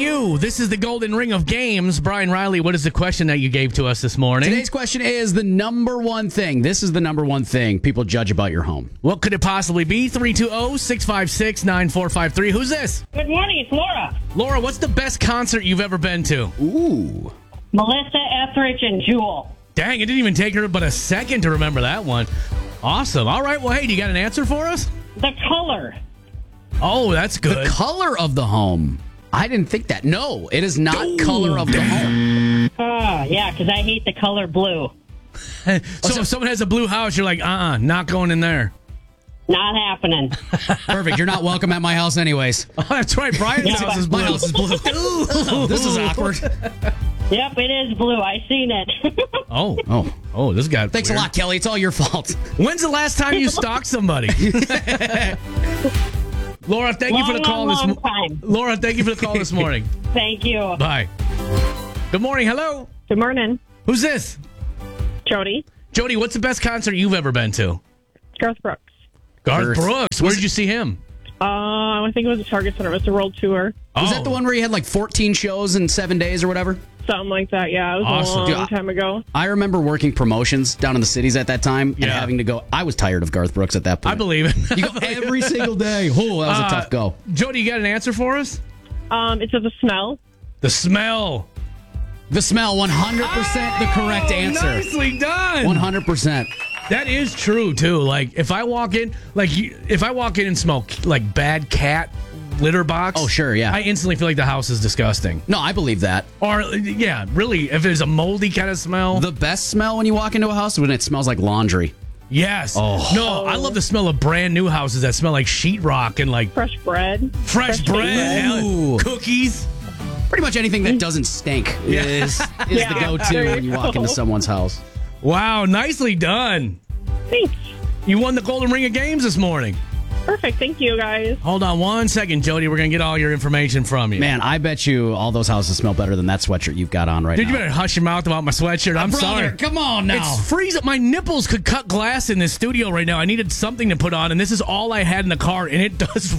you. This is the Golden Ring of Games. Brian Riley, what is the question that you gave to us this morning? Today's question is the number one thing. This is the number one thing people judge about your home. What could it possibly be? 320-656-9453. Who's this? Good morning, it's Laura. Laura, what's the best concert you've ever been to? Ooh. Melissa Etheridge and Jewel. Dang, it didn't even take her but a second to remember that one. Awesome. All right, well, hey, do you got an answer for us? The color. Oh, that's good. The color of the home. I didn't think that. No, it is not color of the home. Yeah, because I hate the color blue. So if someone has a blue house, you're like, not going in there. Not happening. Perfect. You're not welcome at my house anyways. Oh, that's right. Brian's house is blue. My house is blue. Ooh, this is awkward. Yep, it is blue. I seen it. Oh, this got Thanks weird. a lot, Kelly. It's all your fault. When's the last time you stalked somebody? Laura, thank you for the call long time. Laura, thank you for the call this morning. Thank you. Bye. Good morning. Hello. Good morning. Who's this? Jody. Jody, what's the best concert you've ever been to? Garth Brooks. Garth Brooks. Where did you see him? I think it was a Target Center. It was the World Tour. Was that the one where you had like 14 shows in 7 days or whatever? Something like that, yeah. It was Awesome. a long time ago. I remember working promotions down in the cities at that time and Yeah. having to go. I was tired of Garth Brooks at that point. I believe it. You go every single day. Oh, that was a tough go. Jody, you got an answer for us? It's The Smell. The smell. The smell, 100% the correct answer. Nicely done. 100%. That is true too. Like if I walk in, and smell like bad cat litter box. Oh, sure, yeah. I instantly feel like the house is disgusting. No, I believe that. Or yeah, really, if there's a moldy kind of smell. The best smell when you walk into a house is when it smells like laundry. Yes. Oh. No, I love the smell of brand new houses that smell like sheetrock and like Fresh bread. fresh bread, Ooh. cookies. Pretty much anything that doesn't stink is the go-to there when you you walk go. into someone's house. Wow, nicely done. Thanks. You won the Golden Ring of Games this morning. Perfect. Thank you, guys. Hold on one second, Jody. We're going to get all your information from you. Man, I bet you all those houses smell better than that sweatshirt you've got on right Dude, now. you better hush your mouth about my sweatshirt. I'm Brother, sorry. come on now. It's freezing. My nipples could cut glass in this studio right now. I needed something to put on, and this is all I had in the car, and it does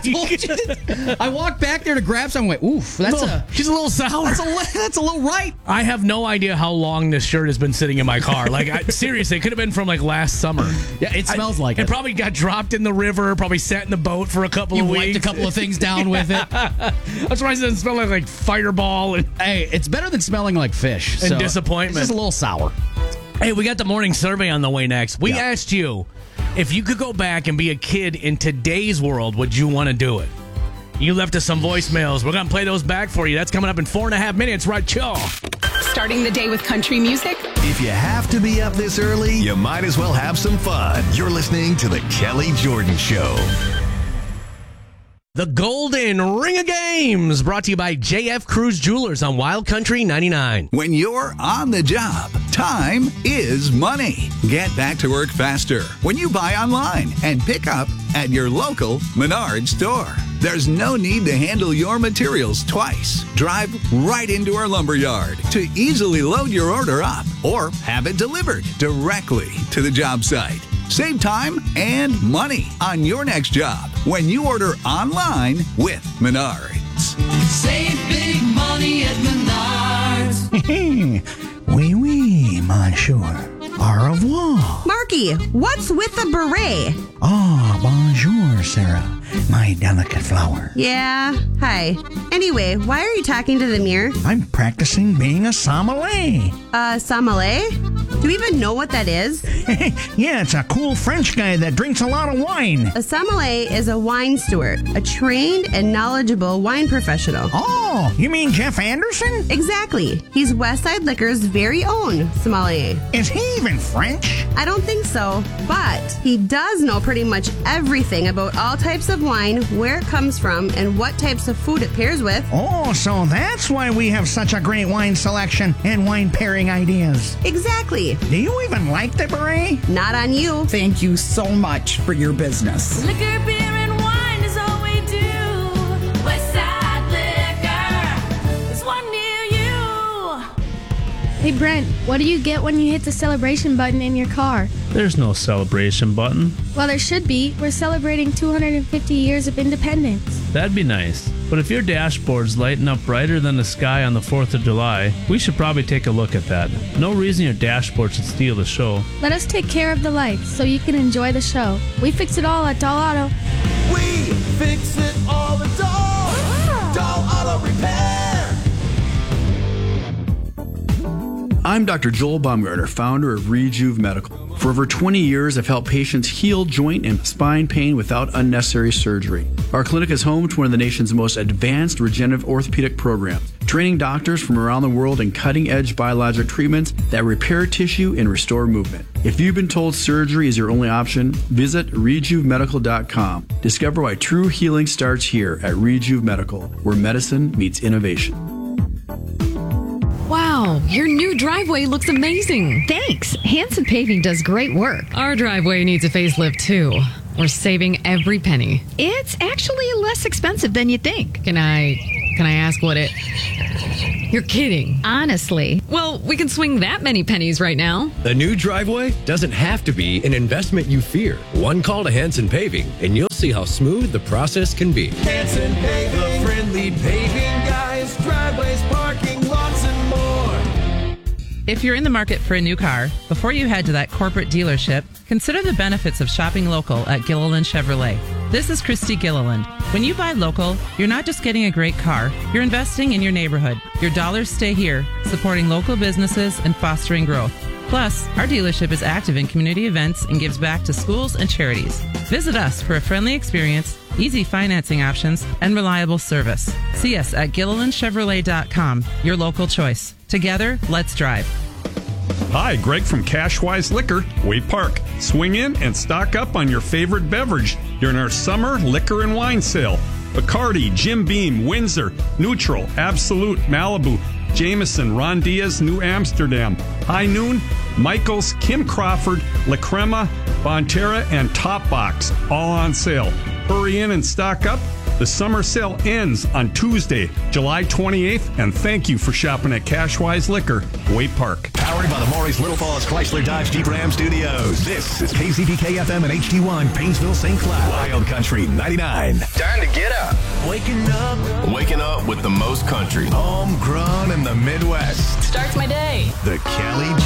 reek. I walked back there to grab something. Went, oof, She's a little sour. that's a little right. I have no idea how long this shirt has been sitting in my car. Seriously, it could have been from like last summer. Yeah, it smells like it. It probably got dropped in the river, probably sat in the boat for a couple You of wiped weeks. a couple of things down with it. I'm surprised it doesn't smell like Fireball. And Hey, it's better than smelling like fish. And so disappointment. It's just a little sour. hey, we got the morning survey on the way next. We asked you, if you could go back and be a kid in today's world, would you want to do it? You left us some voicemails. We're going to play those back for you. That's coming up in 4.5 minutes, right, y'all? Starting the day with country music? If you have to be up this early, you might as well have some fun. You're listening to The Kelly Jordan Show. The Golden Ring of Games, brought to you by JF Cruz Jewelers on Wild Country 99. When you're on the job, time is money. Get back to work faster when you buy online and pick up at your local Menards store. There's no need to handle your materials twice. Drive right into our lumberyard to easily load your order up or have it delivered directly to the job site. Save time and money on your next job when you order online with Menards. Save big money at Menards. Oui, monsieur. Au revoir. Marky, what's with the beret? Ah, bonjour, Sarah, my delicate flower. Yeah, hi. Anyway, why are you talking to the mirror? I'm practicing being a sommelier. Sommelier? Do you even know what that is? Yeah, it's a cool French guy that drinks a lot of wine. A sommelier is a wine steward, a trained and knowledgeable wine professional. Oh, you mean Jeff Anderson? Exactly. He's Westside Liquor's very own sommelier. Is he even French? I don't think so, but he does know pretty much everything about all types of wine, where it comes from, and what types of food it pairs with. Oh, so that's why we have such a great wine selection and wine pairing ideas. Exactly. Do you even like the beret? Not on you. Thank you so much for your business. Liquor, beer, and wine is all we do. Westside Liquor, there's one near you. Hey Brent, what do you get when you hit the celebration button in your car? There's no celebration button. Well, there should be. We're celebrating 250 years of independence. That'd be nice. But if your dashboard's lighting up brighter than the sky on the 4th of July, we should probably take a look at that. No reason your dashboard should steal the show. Let us take care of the lights so you can enjoy the show. We fix it all at Doll Auto. We fix it all at Doll Auto Repair. I'm Dr. Joel Baumgartner, founder of Rejuve Medical. For over 20 years, I've helped patients heal joint and spine pain without unnecessary surgery. Our clinic is home to one of the nation's most advanced regenerative orthopedic programs, training doctors from around the world in cutting-edge biologic treatments that repair tissue and restore movement. If you've been told surgery is your only option, visit RejuveMedical.com. Discover why true healing starts here at Rejuve Medical, where medicine meets innovation. Wow, your new driveway looks amazing. Thanks. Hanson Paving does great work. Our driveway needs a facelift too. We're saving every penny. It's actually less expensive than you think. Can I ask what it... You're kidding. Honestly. Well, we can swing that many pennies right now. The new driveway doesn't have to be an investment you fear. One call to Hanson Paving, and you'll see how smooth the process can be. Hanson Paving, the friendly paving guys, driveways, parking lots, and more. If you're in the market for a new car, before you head to that corporate dealership, consider the benefits of shopping local at Gilliland Chevrolet. This is Christy Gilliland. When you buy local, you're not just getting a great car, you're investing in your neighborhood. Your dollars stay here, supporting local businesses and fostering growth. Plus, our dealership is active in community events and gives back to schools and charities. Visit us for a friendly experience, easy financing options, and reliable service. See us at GillilandChevrolet.com, your local choice. Together, let's drive. Hi, Greg from Cashwise Liquor, Wade Park. Swing in and stock up on your favorite beverage during our summer liquor and wine sale. Bacardi, Jim Beam, Windsor, Neutral, Absolute, Malibu, Jameson, Ron Diaz, New Amsterdam, High Noon, Michaels, Kim Crawford, La Crema, Bonterra, and Top Box, all on sale. Hurry in and stock up. The summer sale ends on Tuesday, July 28th, and thank you for shopping at Cashwise Liquor, Wade Park. Powered by the Maurice Little Falls Chrysler Dodge Jeep Ram Studios. This is KCPK FM and HD1 Painesville, St. Cloud. Wild Country 99. Time to get up. Waking up with the most country. Homegrown in the Midwest. Starts my day. The Kelly